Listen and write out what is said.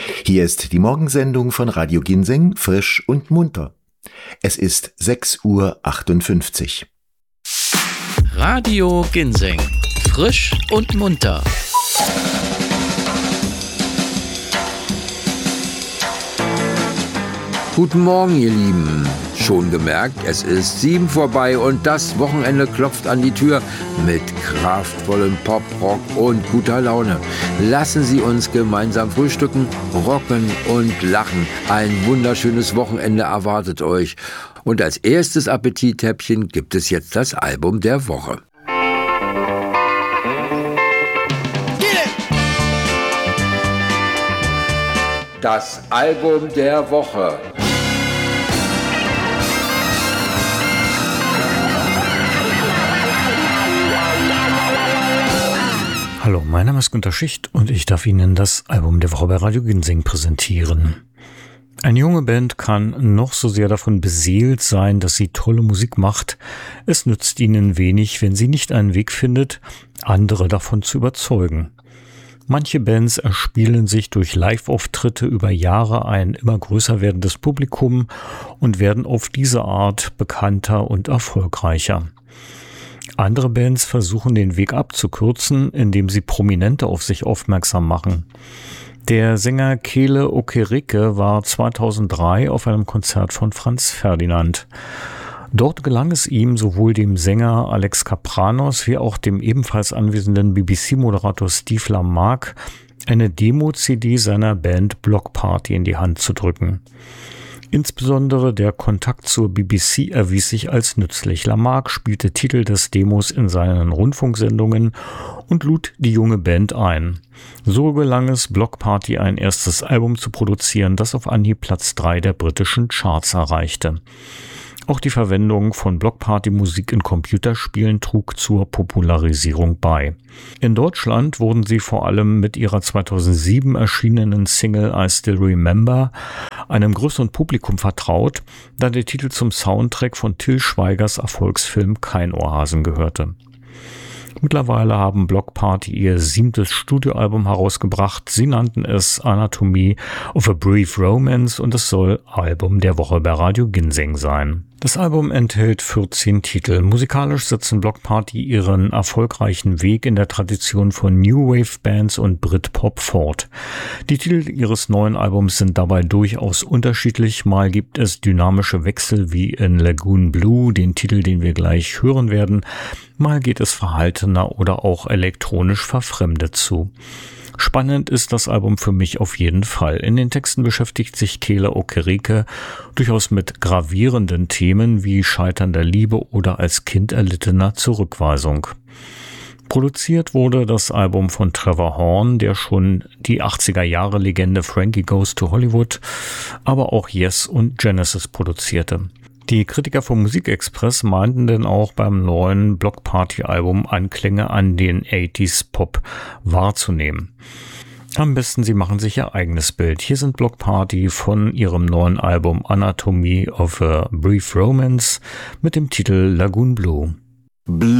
Hier ist die Morgensendung von Radio Ginseng, frisch und munter. Es ist 6:58 Uhr. Radio Ginseng, frisch und munter. Guten Morgen, ihr Lieben. Schon gemerkt, es ist 7 vorbei und das Wochenende klopft an die Tür mit kraftvollem Pop, Rock und guter Laune. Lassen Sie uns gemeinsam frühstücken, rocken und lachen. Ein wunderschönes Wochenende erwartet euch. Und als erstes Appetithäppchen gibt es jetzt das Album der Woche. Das Album der Woche. Hallo, mein Name ist Günter Schicht und ich darf Ihnen das Album der Woche bei Radio Ginseng präsentieren. Eine junge Band kann noch so sehr davon beseelt sein, dass sie tolle Musik macht. Es nützt ihnen wenig, wenn sie nicht einen Weg findet, andere davon zu überzeugen. Manche Bands erspielen sich durch Live-Auftritte über Jahre ein immer größer werdendes Publikum und werden auf diese Art bekannter und erfolgreicher. Andere Bands versuchen den Weg abzukürzen, indem sie Prominente auf sich aufmerksam machen. Der Sänger Kele Okereke war 2003 auf einem Konzert von Franz Ferdinand. Dort gelang es ihm, sowohl dem Sänger Alex Kapranos wie auch dem ebenfalls anwesenden BBC-Moderator Steve Lamarck eine Demo-CD seiner Band Block Party in die Hand zu drücken. Insbesondere der Kontakt zur BBC erwies sich als nützlich. Lamarck spielte Titel des Demos in seinen Rundfunksendungen und lud die junge Band ein. So gelang es Block Party, ein erstes Album zu produzieren, das auf Anhieb Platz 3 der britischen Charts erreichte. Auch die Verwendung von Block-Party-Musik in Computerspielen trug zur Popularisierung bei. In Deutschland wurden sie vor allem mit ihrer 2007 erschienenen Single I Still Remember einem größeren Publikum vertraut, da der Titel zum Soundtrack von Til Schweigers Erfolgsfilm Kein Ohrhasen gehörte. Mittlerweile haben Block Party ihr 7. Studioalbum herausgebracht. Sie nannten es Anatomy of a Brief Romance und es soll Album der Woche bei Radio Ginseng sein. Das Album enthält 14 Titel. Musikalisch setzen Block Party ihren erfolgreichen Weg in der Tradition von New Wave Bands und Britpop fort. Die Titel ihres neuen Albums sind dabei durchaus unterschiedlich. Mal gibt es dynamische Wechsel wie in Lagoon Blue, den Titel, den wir gleich hören werden. Mal geht es verhaltener oder auch elektronisch verfremdet zu. Spannend ist das Album für mich auf jeden Fall. In den Texten beschäftigt sich Kele Okereke durchaus mit gravierenden Themen wie scheiternder Liebe oder als Kind erlittener Zurückweisung. Produziert wurde das Album von Trevor Horn, der schon die 80er-Jahre-Legende Frankie Goes to Hollywood, aber auch Yes und Genesis produzierte. Die Kritiker vom Musikexpress meinten denn auch beim neuen Block Party Album Anklänge an den 80s Pop wahrzunehmen. Am besten, Sie machen sich Ihr eigenes Bild. Hier sind Block Party von ihrem neuen Album Anatomy of a Brief Romance mit dem Titel Lagoon Blue.